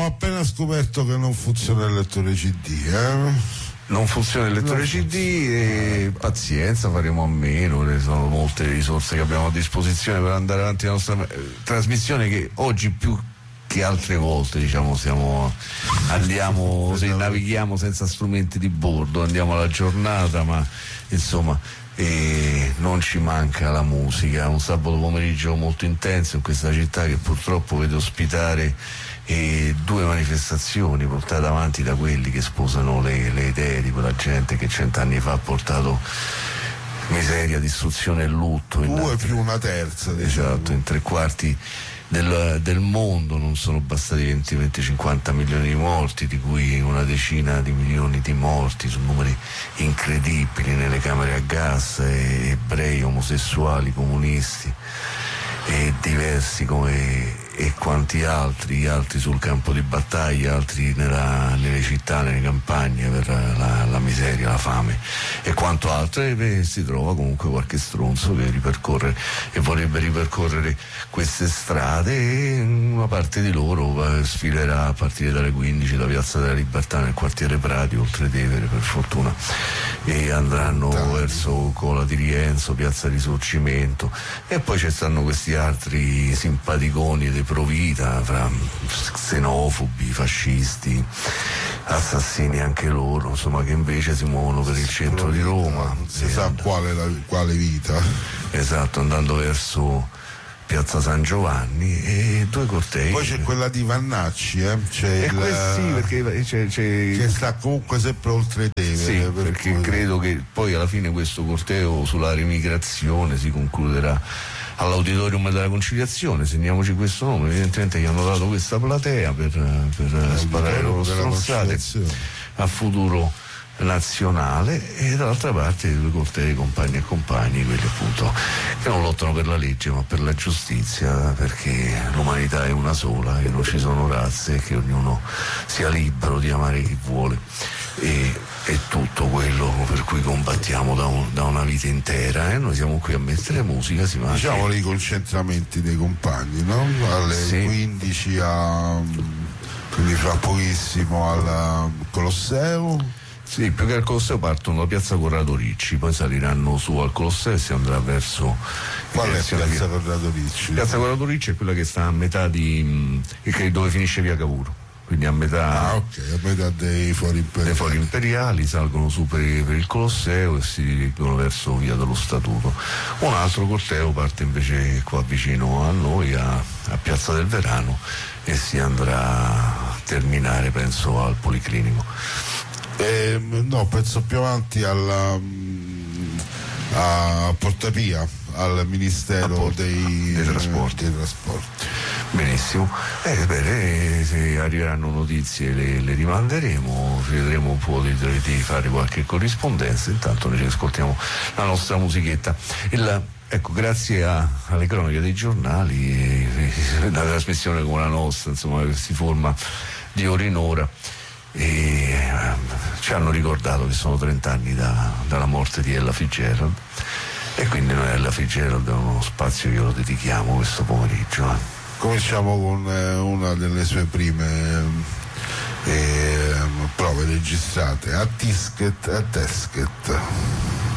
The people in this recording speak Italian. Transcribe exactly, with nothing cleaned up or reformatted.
appena scoperto che non funziona il lettore C D, eh? Non funziona il lettore C D e pazienza, faremo a meno, ne sono molte risorse che abbiamo a disposizione per andare avanti la nostra eh, trasmissione, che oggi più che altre volte, diciamo, siamo andiamo, se navighiamo senza strumenti di bordo, andiamo alla giornata, ma insomma e non ci manca la musica. Un sabato pomeriggio molto intenso in questa città che purtroppo vede ospitare e due manifestazioni portate avanti da quelli che sposano le, le idee di quella gente che cent'anni fa ha portato miseria, distruzione e lutto. Due più una terza, diciamo. Esatto, in tre quarti del, del mondo non sono bastati venti venti cinquanta milioni di morti, di cui una decina di milioni di morti, sono numeri incredibili, nelle camere a gas, e ebrei, omosessuali, comunisti e diversi come e quanti altri, altri sul campo di battaglia, altri nella, nelle città, nelle campagne per la, la miseria, la fame e quanto altro. E beh, si trova comunque qualche stronzo che ripercorre e vorrebbe ripercorrere queste strade, e una parte di loro sfilerà a partire dalle quindici da Piazza della Libertà nel quartiere Prati, oltre Tevere per fortuna, e andranno Tanti. verso Cola di Rienzo, Piazza Risorgimento, e poi ci stanno questi altri simpaticoni dei Provita, fra xenofobi, fascisti, assassini anche loro, insomma, che invece si muovono per il centro Provita, di Roma. Non si sa and- quale, la, quale vita. Esatto, andando verso Piazza San Giovanni, e due cortei. Poi c'è quella di Vannacci, eh? C'è il, sì, perché c'è, c'è... che sta comunque sempre oltre Tevere. Sì, per perché cui... credo che poi alla fine questo corteo sulla remigrazione si concluderà all'Auditorium della Conciliazione. Segniamoci questo nome, evidentemente gli hanno dato questa platea per, per sparare le loro stronzate a futuro nazionale, e dall'altra parte due cortei compagni e compagni, quelli appunto che non lottano per la legge ma per la giustizia, perché l'umanità è una sola e non ci sono razze, e che ognuno sia libero di amare chi vuole, e è tutto quello per cui combattiamo da, un, da una vita intera, e eh? Noi siamo qui a mettere musica, si mangia. Diciamo i concentramenti dei compagni, no? Alle sì. quindici a, quindi fra pochissimo al Colosseo. Sì, più che al Colosseo partono da Piazza Corrado Ricci, poi saliranno su al Colosseo e si andrà verso... Qual è Piazza Corrado Ricci? Piazza Corrado Ricci è quella che sta a metà di... dove finisce via Cavour, quindi a metà... Ah, ok, a metà dei Fori Imperiali. Dei Fori Imperiali, salgono su per, per il Colosseo e si dirigono verso via dello Statuto. Un altro corteo parte invece qua vicino a noi, a, a Piazza del Verano, e si andrà a terminare, penso, al Policlinico. Eh, no, penso più avanti alla, a Portapia, al Ministero dei, dei, trasporti. dei trasporti. Benissimo, eh, bene, se arriveranno notizie le, le rimanderemo, vedremo un po' di, di fare qualche corrispondenza. Intanto noi ci ascoltiamo la nostra musichetta. Il, ecco, grazie a, alle cronache dei giornali, e, e, una trasmissione come la nostra, insomma, che si forma di ora in ora, e um, ci hanno ricordato che sono trent'anni da, dalla morte di Ella Fitzgerald, e quindi noi a Ella Fitzgerald è uno spazio che lo dedichiamo questo pomeriggio. Eh. Cominciamo con eh, una delle sue prime eh, prove registrate, a Tisket, a Tesket.